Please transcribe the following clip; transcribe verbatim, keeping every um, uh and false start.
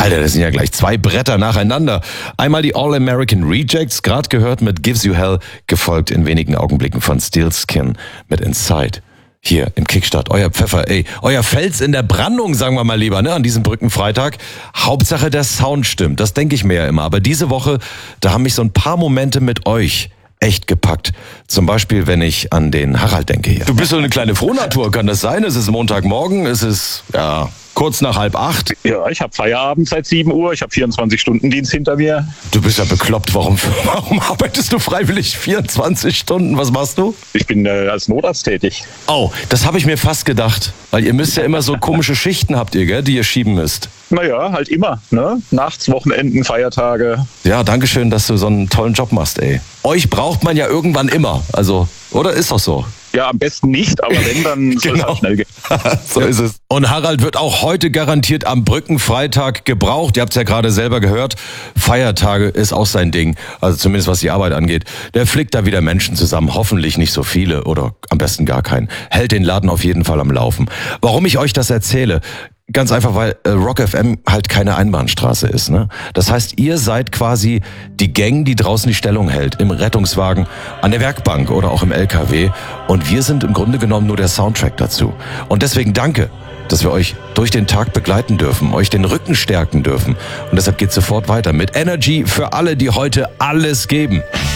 Alter, das sind ja gleich zwei Bretter nacheinander. Einmal die All-American Rejects, gerade gehört mit Gives You Hell, gefolgt in wenigen Augenblicken von Steel Skin mit Inside. Hier im Kickstart, euer Pfeffer, ey, euer Fels in der Brandung, sagen wir mal lieber, ne, an diesem Brückenfreitag. Hauptsache der Sound stimmt, das denke ich mir ja immer. Aber diese Woche, da haben mich so ein paar Momente mit euch echt gepackt. Zum Beispiel, wenn ich an den Harald denke hier. Du bist so eine kleine Frohnatur, kann das sein? Es ist Montagmorgen, es ist, ja, kurz nach halb acht. Ja, ich habe Feierabend seit sieben Uhr, ich habe vierundzwanzig Stunden Dienst hinter mir. Du bist ja bekloppt, warum, warum arbeitest du freiwillig vierundzwanzig Stunden? Was machst du? Ich bin äh, als Notarzt tätig. Oh, das habe ich mir fast gedacht. Weil ihr müsst ja immer so komische Schichten habt ihr, gell, die ihr schieben müsst. Naja, halt immer, ne? Nachts, Wochenenden, Feiertage. Ja, danke schön, dass du so einen tollen Job machst, ey. Euch braucht man ja irgendwann immer, also, oder ist doch so? Ja, am besten nicht, aber wenn, dann soll es Genau. halt schnell gehen. So ist es. Und Harald wird auch heute garantiert am Brückenfreitag gebraucht. Ihr habt es ja gerade selber gehört. Feiertage ist auch sein Ding. Also zumindest was die Arbeit angeht. Der flickt da wieder Menschen zusammen. Hoffentlich nicht so viele oder am besten gar keinen. Hält den Laden auf jeden Fall am Laufen. Warum ich euch das erzähle? Ganz einfach, weil äh, Rock F M halt keine Einbahnstraße ist, ne? Das heißt, ihr seid quasi die Gang, die draußen die Stellung hält, im Rettungswagen, an der Werkbank oder auch im L K W. Und wir sind im Grunde genommen nur der Soundtrack dazu. Und deswegen danke, dass wir euch durch den Tag begleiten dürfen, euch den Rücken stärken dürfen. Und deshalb geht's sofort weiter mit Energy für alle, die heute alles geben.